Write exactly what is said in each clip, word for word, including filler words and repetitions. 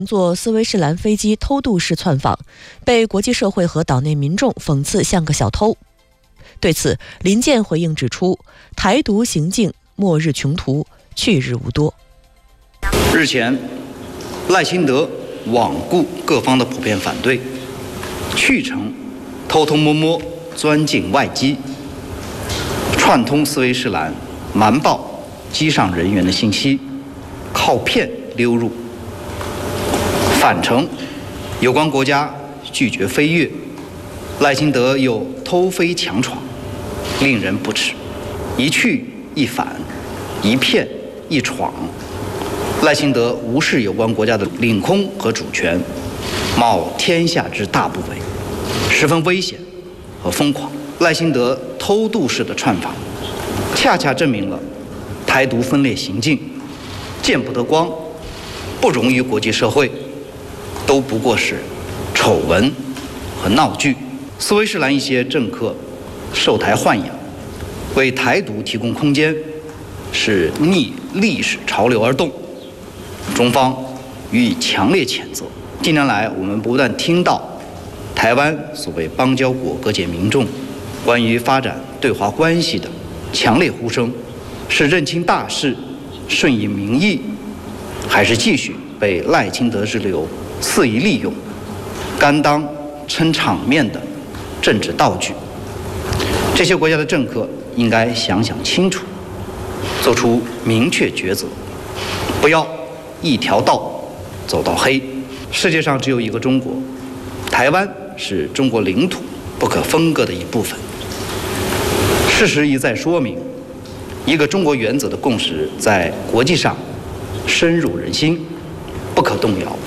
坐斯威士兰飞机偷渡式窜访，被国际社会和岛内民众讽刺像个小偷。对此，林健回应指出，台独行径末日穷途，去日无多。 日前，赖清德罔顾各方的普遍反对，去程偷偷摸摸钻进外机，串通斯威士兰，瞒报机上人员的信息，靠骗溜入。返程，有关国家拒绝飞越，赖清德又偷飞强闯，令人不齿。一去一返，一骗一闯，赖清德无视有关国家的领空和主权，冒天下之大不韪，十分危险和疯狂。赖清德偷渡式的窜访，恰恰证明了台独分裂行径见不得光，不容于国际社会，都不过是丑闻和闹剧。斯威士兰一些政客受台豢养，为台独提供空间，是逆历史潮流而动，中方予以强烈谴责。近年来，我们不断听到台湾所谓邦交国各界民众关于发展对华关系的强烈呼声，是认清大势，顺应民意，还是继续被赖清德之流肆意利用，甘当撑场面的政治道具？这些国家的政客应该想想清楚，做出明确抉择，不要一条道走到黑。世界上只有一个中国，台湾是中国领土不可分割的一部分。事实一再说明，一个中国原则的共识在国际上深入人心，不可动摇。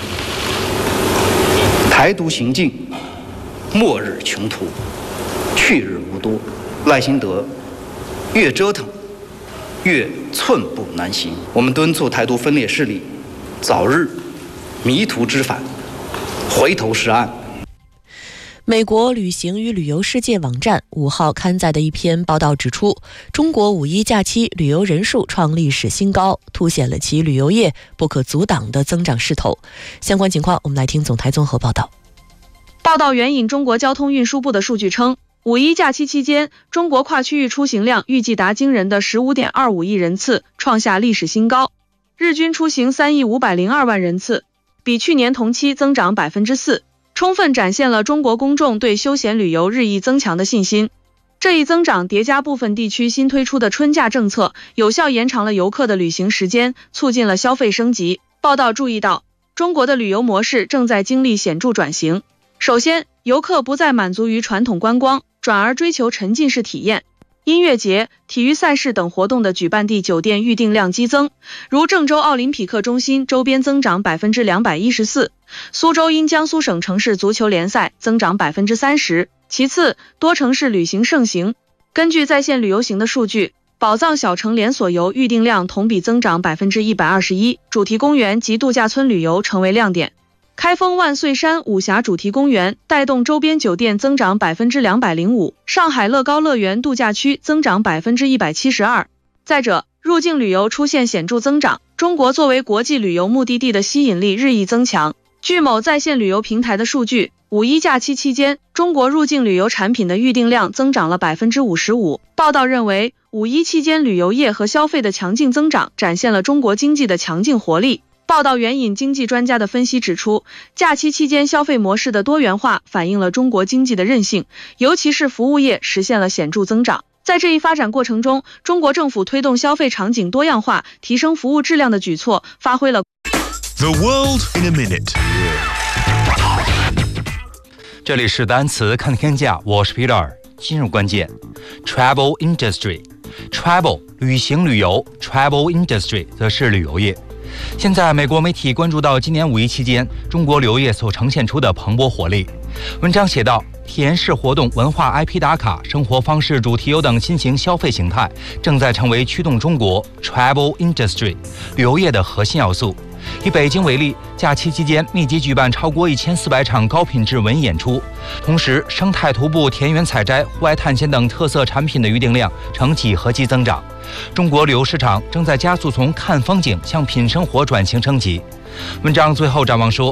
台独行径末日穷途，去日无多。赖清德越折腾越寸步难行。我们敦促台独分裂势力早日迷途知返，回头是岸。 美国旅行与旅游世界网站五号刊载的一篇报道指出，中国五一假期旅游人数创历史新高，凸显了其旅游业不可阻挡的增长势头。相关情况，我们来听总台综合报道。 报道援引中国交通运输部的数据称，五一假期期间，中国跨区域出行量预计达惊人的 十五点二五亿人次，创下历史新高，日均出行三亿五百零二万人次，比去年同期增长 百分之四。充分展现了中国公众对休闲旅游日益增强的信心。这一增长叠加部分地区新推出的春假政策，有效延长了游客的旅行时间，促进了消费升级。报道注意到，中国的旅游模式正在经历显著转型。首先，游客不再满足于传统观光，转而追求沉浸式体验。音乐节、体育赛事等活动的举办地酒店预订量激增，如郑州奥林匹克中心周边增长 百分之两百一十四， 苏州因江苏省城市足球联赛增长 百分之三十。 其次，多城市旅行盛行。根据在线旅游行的数据，宝藏小城连锁游预订量同比增长 百分之一百二十一， 主题公园及度假村旅游成为亮点。开封万岁山武侠主题公园带动周边酒店增长 百分之两百零五， 上海乐高乐园度假区增长 百分之一百七十二。 再者，入境旅游出现显著增长，中国作为国际旅游目的地的吸引力日益增强。据某在线旅游平台的数据，五一假期期间，中国入境旅游产品的预订量增长了 百分之五十五。 报道认为，五一期间旅游业和消费的强劲增长展现了中国经济的强劲活力。报道援引经济专家的分析指出，假期期间消费模式的多元化反映了中国经济的韧性，尤其是服务业实现了显著增长。在这一发展过程中，中国政府推动消费场景多样化、提升服务质量的举措，发挥了 The world in a minute。 这里是单词看天价，我是 Peter。进入关键 Travel Industry。 Travel 旅行旅游， Travel Industry 则是旅游业。现在美国媒体关注到今年五一期间中国旅游业所呈现出的蓬勃活力。文章写道，体验式活动、文化 I P 打卡、生活方式主题游等新型消费形态正在成为驱动中国 Travel Industry 旅游业的核心要素。以北京为例，假期期间密集举办超过一千四百场高品质文艺演出，同时生态徒步、田园采摘、户外探险等特色产品的预订量呈几何级增长。中国旅游市场正在加速从看风景向品生活转型升级。文章最后展望说，